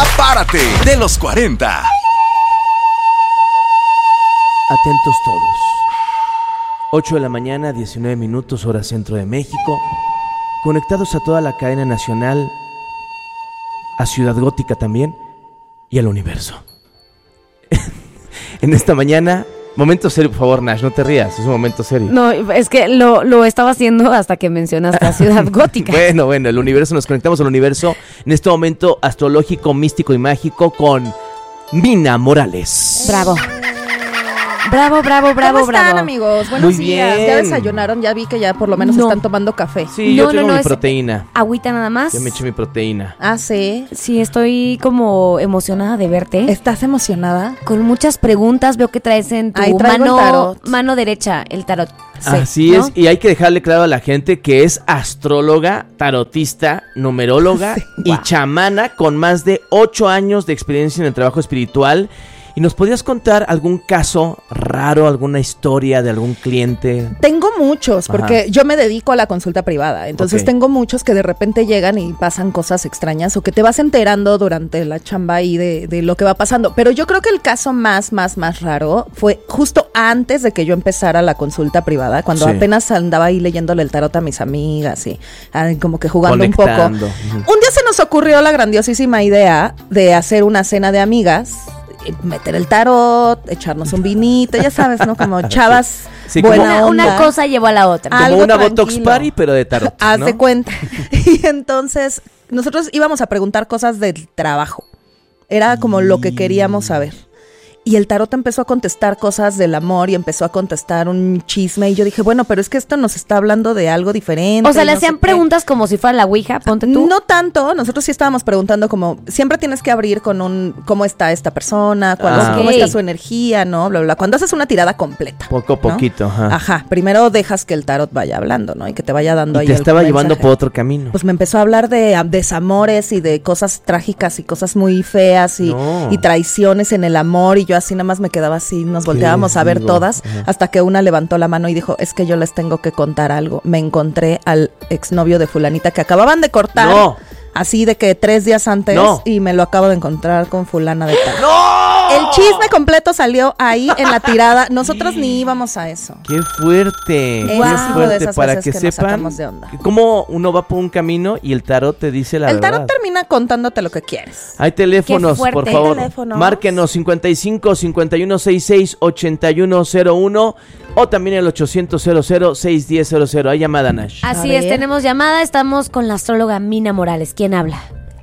Apárate de los 40. Atentos todos. 8 de la mañana, 19 minutos, hora centro de México. Conectados a toda la cadena nacional, a Ciudad Gótica también y al universo. En esta mañana, momento serio, por favor, Nash, no te rías, es un momento serio. No, es que lo estaba haciendo hasta que mencionaste a Ciudad Gótica. Bueno, el universo, nos conectamos al universo en este momento astrológico, místico y mágico con Mina Morales. Bravo. Bravo. ¿Cómo están, amigos? Buenos Muy días. bien. ¿Ya desayunaron? Ya vi que ya por lo menos están tomando café. Sí, yo tengo mi proteína. Agüita nada más. Ya me eché mi proteína. Ah, ¿sí? Sí, estoy como emocionada de verte. ¿Estás emocionada? Con muchas preguntas, veo que traes en tu Ahí traigo el tarot. mano derecha el tarot. Sí, Así ¿no? es, y hay que dejarle claro a la gente que es astróloga, tarotista, numeróloga y chamana con más de 8 años de experiencia en el trabajo espiritual. ¿Y nos podrías contar algún caso raro, alguna historia de algún cliente? Tengo muchos, porque yo me dedico a la consulta privada. Entonces tengo muchos que de repente llegan y pasan cosas extrañas o que te vas enterando durante la chamba ahí de lo que va pasando. Pero yo creo que el caso más raro fue justo antes de que yo empezara la consulta privada, cuando apenas andaba ahí leyéndole el tarot a mis amigas y como que jugando conectando. un poco. Un día se nos ocurrió la grandiosísima idea de hacer una cena de amigas, meter el tarot, echarnos un vinito, ya sabes, ¿no? Como chavas buena onda. Una cosa llevó a la otra. Como Algo una tranquilo. Botox Party, pero de tarot, Haz ¿no? de cuenta. Y entonces nosotros íbamos a preguntar cosas del trabajo. Era como lo que queríamos saber. Y el tarot empezó a contestar cosas del amor y empezó a contestar un chisme. Y yo dije, bueno, pero es que esto nos está hablando de algo diferente. O sea, le no hacían sé qué. preguntas como si fuera la Ouija, ponte tú. No tanto, nosotros sí estábamos preguntando como, siempre tienes que abrir con un, ¿cómo está esta persona? ¿Cómo está su energía? ¿No? Bla, bla, bla. Cuando haces una tirada completa. Poco a poquito, ¿no? Ajá, primero dejas que el tarot vaya hablando, ¿no? Y que te vaya dando ahí te algún estaba llevando mensaje. por otro camino. Pues me empezó a hablar de desamores y de cosas trágicas y cosas muy feas y traiciones en el amor, y yo así nada más me quedaba así, nos volteábamos a ver todas, hasta que una levantó la mano y dijo, es que yo les tengo que contar algo. Me encontré al exnovio de fulanita que acababan de cortar, así de que 3 días antes, y me lo acabo de encontrar con fulana de tal. El chisme completo salió ahí en la tirada. Nosotros ni íbamos a eso. ¡Qué fuerte! Es ¡Qué uno de fuerte! esas Para veces que que nos sepan sacamos de onda. cómo uno va por un camino y el tarot te dice la verdad. El tarot termina contándote lo que quieres. Hay teléfonos, Qué fuerte. por favor. Teléfonos. Márquenos 55 51 66 8101 o también el 800 00 610 00. Hay llamada, Nash. Así A es, ver. tenemos llamada, estamos con la astróloga Mina Morales. ¿Quién habla?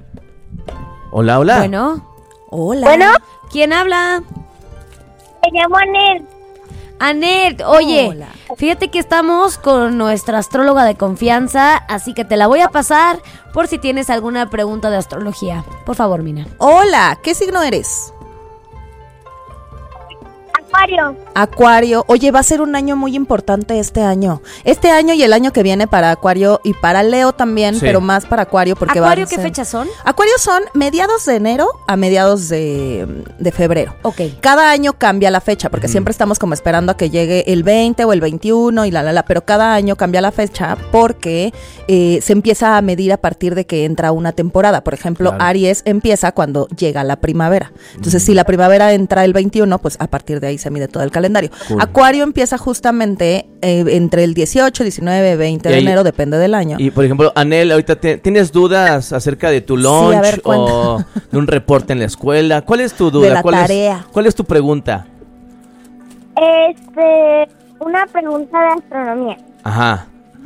Hola, hola. Bueno, Hola. Bueno, ¿quién habla? me llamo Anel. Anet, oye, Hola. fíjate que estamos con nuestra astróloga de confianza, así que te la voy a pasar por si tienes alguna pregunta de astrología. Por favor, Mina. Hola, ¿qué signo eres? Acuario. Acuario. Oye, va a ser un año muy importante este año. Este año y el año que viene para Acuario y para Leo también, Sí. pero más para Acuario porque ¿Acuario van a qué ser- fechas son? Acuario son mediados de enero a mediados de febrero. Ok. Cada año cambia la fecha, porque siempre estamos como esperando a que llegue el 20 o el 21 y pero cada año cambia la fecha porque se empieza a medir a partir de que entra una temporada. Por ejemplo, Claro. Aries empieza cuando llega la primavera. Entonces, si la primavera entra el 21, pues a partir de ahí se mide todo el calendario. Cool. Acuario empieza justamente entre el 18, 19, 20 Y de ahí- enero, depende del año. Y por ejemplo, Anel, ahorita ¿tienes dudas acerca de tu lunch a ver, cuenta. o de un reporte en la escuela? ¿Cuál es tu duda? De la ¿Cuál tarea. ¿Cuál es tu pregunta? Una pregunta de astronomía. Ajá.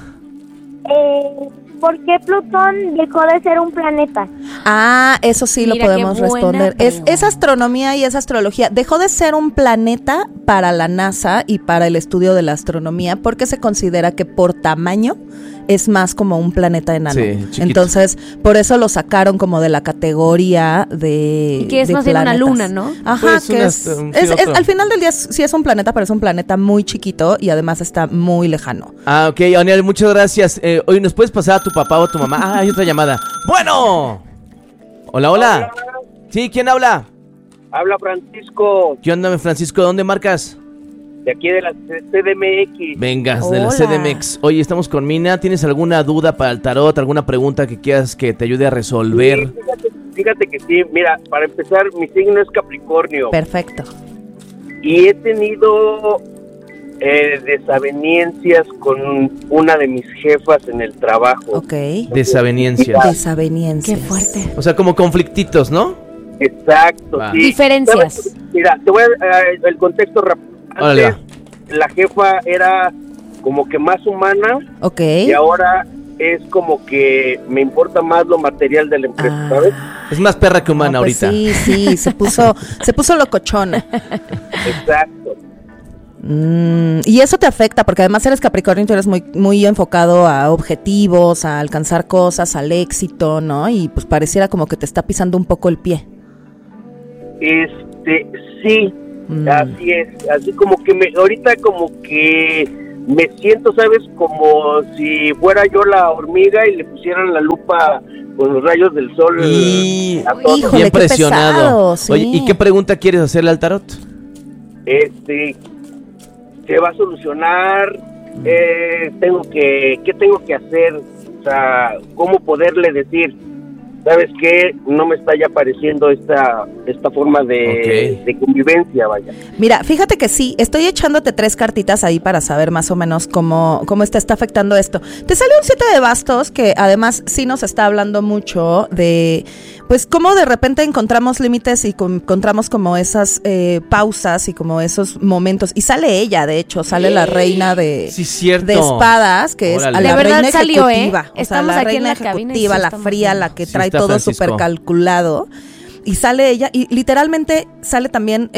¿Por qué Plutón dejó de ser un planeta? Ah, eso sí Mira, lo podemos qué buena responder. pregunta. Es astronomía y es astrología. Dejó de ser un planeta para la NASA y para el estudio de la astronomía porque se considera que por tamaño es más como un planeta enano. Sí, chiquito. Entonces, por eso lo sacaron como de la categoría de Y que es de más bien una planetas. luna, ¿no? Ajá, Pues que es al final del día sí es un planeta, pero es un planeta muy chiquito y además está muy lejano. Ah, ok, Anel, muchas gracias. Oye, ¿nos puedes pasar a tu papá o a tu mamá? Ah, hay otra llamada. Bueno. Hola, hola. Sí, ¿quién habla? Habla Francisco, ¿Qué onda, Francisco? ¿De dónde marcas? de aquí de la CDMX. Vengas, de la Hola. CDMX. Oye, estamos con Mina. ¿Tienes alguna duda para el tarot? ¿Alguna pregunta que quieras que te ayude a resolver? fíjate que sí, mira, para empezar, mi signo es Capricornio. Perfecto. Y he tenido desavenencias con una de mis jefas en el trabajo. Ok. Desavenencias. Desavenencias. Qué fuerte. O sea, como conflictitos, ¿no? Exacto, Va. sí. Diferencias. ¿Sabes? Mira, te voy a dar el contexto rápido. Órale, Antes, la jefa era como que más humana Ok. y ahora es como que me importa más lo material de la empresa, ¿sabes? Es más perra que humana No, pues ahorita. Sí, se puso locochona. Exacto. Y eso te afecta porque además eres Capricornio y tú eres muy, muy enfocado a objetivos, a alcanzar cosas, al éxito, ¿no? Y pues pareciera como que te está pisando un poco el pie. Sí, así es, así como que ahorita como que me siento, ¿sabes? Como si fuera yo la hormiga y le pusieran la lupa con los rayos del sol. Y a todo. Híjole, bien qué presionado. pesado, sí. Oye, ¿y qué pregunta quieres hacerle al tarot? Se va a solucionar, ¿qué tengo que hacer? O sea, ¿cómo poderle decir? ¿Sabes qué? No me está ya pareciendo esta forma de convivencia, vaya. Mira, fíjate que sí, estoy echándote 3 cartitas ahí para saber más o menos cómo te está afectando esto. Te sale un 7 de bastos que además sí nos está hablando mucho de, pues, cómo de repente encontramos límites y encontramos como esas pausas y como esos momentos. Y sale ella, de hecho, sale la reina de, Sí, cierto. de espadas, que Órale. es la De verdad reina salió, ejecutiva. O sea, Estamos la aquí en reina la cabina y ejecutiva, sí la estamos fría, viendo. la que Sí trae está todo Francisco. súper calculado. Y sale ella, y literalmente sale también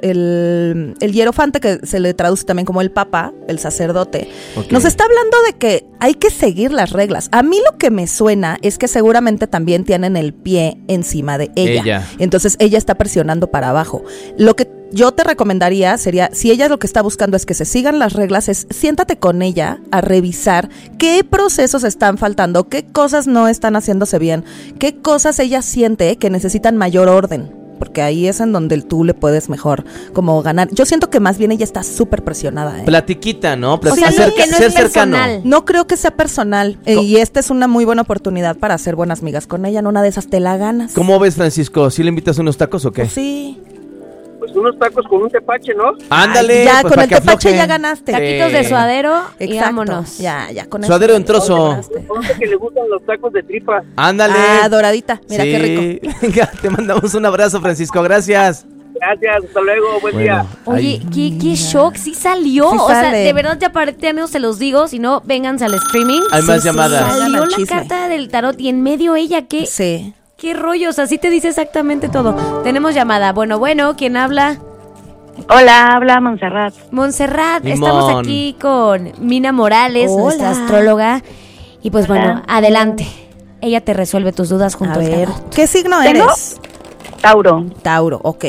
el hierofante, que se le traduce también como el papa, el sacerdote. Ok. Nos está hablando de que hay que seguir las reglas. A mí lo que me suena es que seguramente también tienen el pie encima de ella. Entonces ella está presionando para abajo. Lo que yo te recomendaría sería, si ella lo que está buscando es que se sigan las reglas, es siéntate con ella a revisar qué procesos están faltando, qué cosas no están haciéndose bien, qué cosas ella siente que necesitan mayor orden, porque ahí es en donde tú le puedes mejor como ganar. Yo siento que más bien ella está súper presionada. Platiquita, ¿no? O sea, Ser- no, que no ser es cercano. personal. No creo que sea personal, y esta es una muy buena oportunidad para hacer buenas migas con ella. En una de esas te la ganas. ¿Cómo ves, Francisco? ¿Sí le invitas unos tacos o qué? Pues sí. Pues unos tacos con un tepache, ¿no? Ándale. Ya, pues, con para el que tepache afloje. ya ganaste. Taquitos de suadero y Exacto. vámonos. Ya, con Suadero eso. en trozo. ganaste. Conoce que le gustan los tacos de tripa. Ándale. Ah, doradita. Mira Sí. qué rico. Venga, te mandamos un abrazo, Francisco. Gracias. Gracias, hasta luego, buen día. Oye, Ay, qué shock, sí salió. Sí o sea, sale. de verdad ya ya no se los digo, si no, vénganse al streaming. Hay más llamadas. Vengan Salió al la chisme. carta del tarot y en medio ella, Sí. qué rollo, o sea, sí te dice exactamente todo. Tenemos llamada. Bueno, ¿quién habla? Hola, habla Montserrat. Montserrat, Limón. estamos aquí con Mina Morales, Hola. nuestra astróloga. Y pues Hola. bueno, adelante. Ella te resuelve tus dudas junto A al ver, tarot. ¿qué signo ¿Tengo? eres? Tauro. Tauro, ok.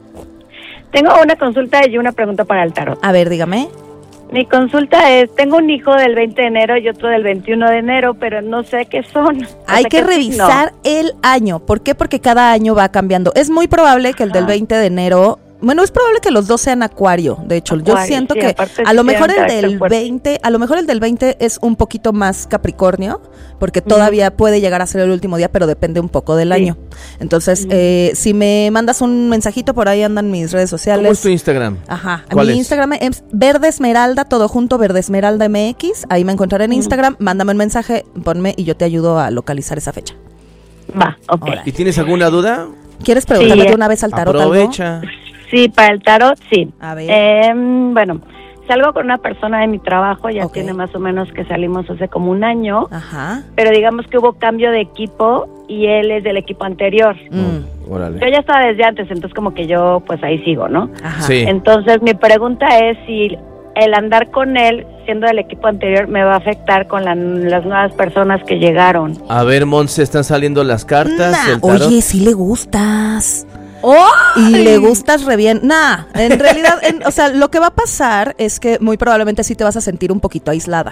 Tengo una consulta y una pregunta para el tarot. A ver, dígame. Mi consulta es, tengo un hijo del 20 de enero y otro del 21 de enero, pero no sé qué son. Hay que ¿qué revisar el año. ¿Por qué? Porque cada año va cambiando. Es muy probable que el del 20 de enero... Bueno, es probable que los dos sean Acuario, de hecho. Yo Acuario, siento sí, que aparte a sí lo tienen mejor el carácter del fuerte. 20, a lo mejor el del 20 es un poquito más Capricornio, porque todavía puede llegar a ser el último día, pero depende un poco del Sí. año. Entonces, si me mandas un mensajito, por ahí andan mis redes sociales. ¿Cómo es tu Instagram? Ajá, ¿Cuál mi es? Instagram es Verde Esmeralda, todo junto, Verde Esmeralda MX. Ahí me encontraré en Instagram. Mándame un mensaje, ponme y yo te ayudo a localizar esa fecha. Va, ok. Órale. ¿Y tienes alguna duda? ¿Quieres preguntarme Sí. de una vez al tarot algo? Aprovecha. Sí, para el tarot, sí. A ver. Bueno, salgo con una persona de mi trabajo, ya Ok. tiene más o menos que salimos hace como un año, Ajá. pero digamos que hubo cambio de equipo y él es del equipo anterior. Yo Órale. ya estaba desde antes, entonces como que yo pues ahí sigo, ¿no? Ajá. Sí. Entonces mi pregunta es si el andar con él, siendo del equipo anterior, me va a afectar con las nuevas personas que llegaron. A ver, Monse, están saliendo las cartas. Nah, el tarot. oye, sí le gustas. ¡Oh! Y le gustas re bien. Nah, en realidad, o sea, lo que va a pasar es que muy probablemente sí te vas a sentir un poquito aislada.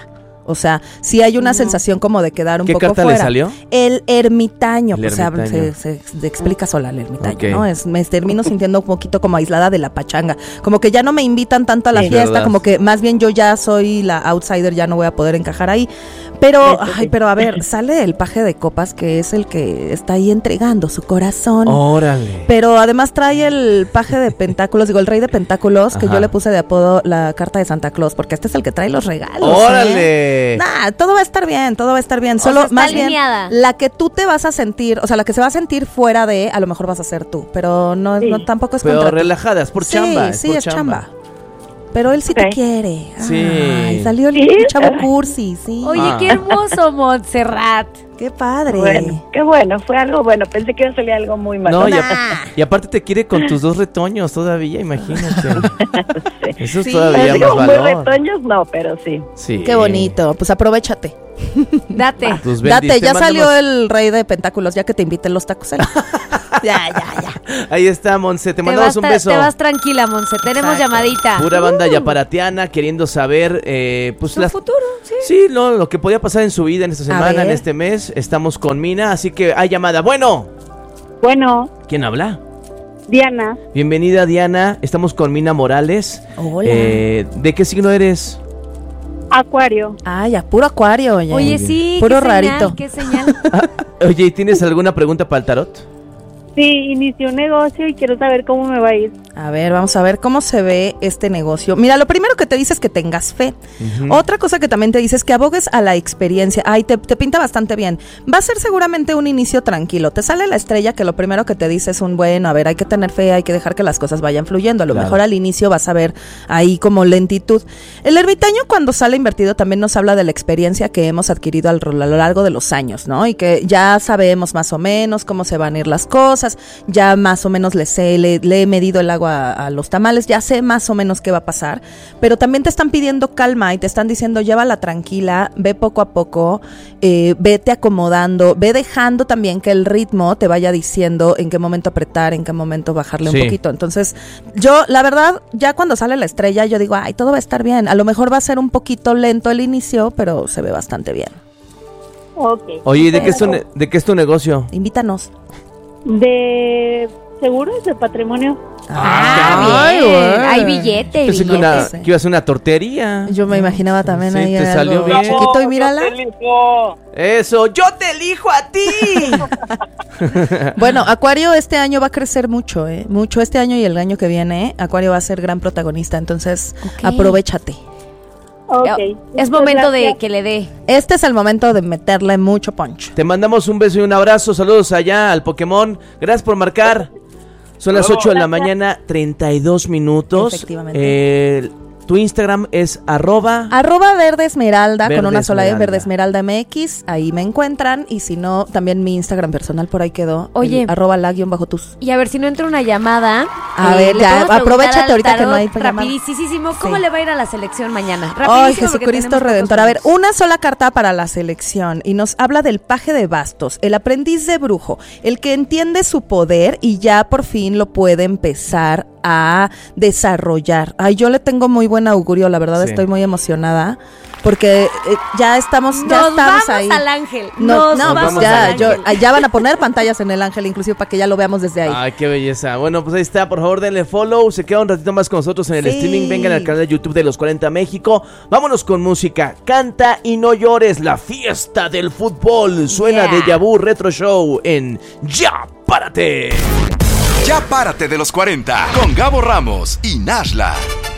O sea, sí hay una sensación como de quedar un ¿Qué poco carta fuera. le salió? El ermitaño. El O sea, ermitaño. se explica sola el ermitaño, Ok. ¿no? Me termino sintiendo un poquito como aislada de la pachanga. Como que ya no me invitan tanto a la Sí, fiesta, ¿verdad? como que más bien yo ya soy la outsider, ya no voy a poder encajar ahí. Pero, pero a ver, sale el paje de copas, que es el que está ahí entregando su corazón. Órale. Pero además trae el paje de pentáculos, digo, el rey de pentáculos, que Ajá. yo le puse de apodo la carta de Santa Claus, porque este es el que trae los regalos. ¡Órale! Nah, todo va a estar bien, todo va a estar bien. sea, Solo está más alineada. bien la que tú te vas a sentir, o sea, la que se va a sentir fuera de, a lo mejor vas a ser tú, pero no, Sí. no tampoco es Pero contra ti. relajada, es por Sí, chamba. sí, por es chamba. Pero él sí te Ok. quiere. Sí. Ay, salió el Sí. chavo cursi, sí. Oye, Ah. qué hermoso, Montserrat. Qué padre. Bueno, qué bueno, fue algo bueno. Pensé que iba a salir algo muy malo. No, y, Nah. y aparte te quiere con tus 2 retoños todavía, imagínate. Eso es Sí. todavía Digo, más muy valor. retoños, no, pero sí. Sí. Qué bonito. Pues aprovéchate. Date. Tus Date, bendis, ya te salió mandamos- el rey de pentáculos, ya que te inviten los tacos. Ya. Ahí está, Monse, te mandamos un beso. Te vas tranquila, Monse. Tenemos Exacto. llamadita. Pura banda yaparatiana queriendo saber, pues Su las... futuro, sí. Sí, lo que podía pasar en su vida en esta semana, ver. en este mes. Estamos con Mina, así que hay llamada. Bueno, Bueno, ¿quién habla? Diana, Bienvenida, Diana. Estamos con Mina Morales. Hola. ¿De qué signo eres? Acuario. Ah, ya, puro acuario, oye. Oye, sí. Puro qué señal, rarito. qué señal. Oye, ¿y ¿tienes alguna pregunta para el tarot? Sí, inicié un negocio y quiero saber cómo me va a ir. A ver, vamos a ver cómo se ve este negocio. Mira, lo primero que te dice es que tengas fe. Otra cosa que también te dice es que abogues a la experiencia. Ay, te pinta bastante bien. Va a ser seguramente un inicio tranquilo. Te sale la estrella que lo primero que te dice es un bueno, a ver, hay que tener fe, hay que dejar que las cosas vayan fluyendo. A lo Claro. mejor al inicio vas a ver ahí como lentitud. El ermitaño cuando sale invertido también nos habla de la experiencia que hemos adquirido a lo largo de los años, ¿no? Y que ya sabemos más o menos cómo se van a ir las cosas, ya más o menos le he medido el agua a los tamales, ya sé más o menos qué va a pasar, pero también te están pidiendo calma y te están diciendo llévala tranquila, ve poco a poco, vete acomodando, ve dejando también que el ritmo te vaya diciendo en qué momento apretar, en qué momento bajarle Sí. un poquito. Entonces, yo, la verdad, ya cuando sale la estrella, yo digo, ay, todo va a estar bien. A lo mejor va a ser un poquito lento el inicio, pero se ve bastante bien. Ok. Oye, ¿de qué es tu negocio? Invítanos. De seguros de patrimonio. Ay, bien. güey. Hay billete, Pensé que, billete. que iba a ser una tortería. Yo me imaginaba también Sí, ahí te algo salió bien. chiquito y mírala. Eso, yo te elijo a ti. Bueno, Acuario este año va a crecer mucho, mucho este año y el año que viene. Acuario va a ser gran protagonista, entonces Ok. aprovechate. Ok. Es momento de que le dé. Este es el momento de meterle mucho punch. Te mandamos un beso y un abrazo. Saludos allá al Pokémon. Gracias por marcar. Son las 8 de la mañana, 32 minutos. Efectivamente. Tu Instagram es @. Verde Esmeralda, con una sola E, Esmeralda. Verde Esmeralda MX. Ahí me encuentran. Y si no, también mi Instagram personal por ahí quedó. Oye. @la_tus. Y a ver si no entra una llamada. A ver, le ya, podemos preguntar aprovechate al ahorita que tarot no hay llamada. rapidísimo, ¿cómo Sí. le va a ir a la selección mañana? Ay, Rapidísimo, porque Jesucristo tenemos Redentor. pocos A ver, minutos. una sola carta para la selección y nos habla del paje de bastos, el aprendiz de brujo, el que entiende su poder y ya por fin lo puede empezar a desarrollar. Ay, yo le tengo muy buen augurio, la verdad Sí. estoy muy emocionada porque ya estamos Nos vamos ahí. al ángel. No, Nos pues vamos ya, al ángel. ya van a poner pantallas en el ángel inclusive para que ya lo veamos desde ahí. Ay, qué belleza. Bueno, pues ahí está. Por favor, denle follow. Se queda un ratito más con nosotros en el Sí. streaming. Vengan al canal de YouTube de Los 40 México. Vámonos con música. Canta y no llores. La fiesta del fútbol. Suena Yeah. Deja Vu Retro Show en Ya Párate. Ya párate de los 40 con Gabo Ramos y Nashla.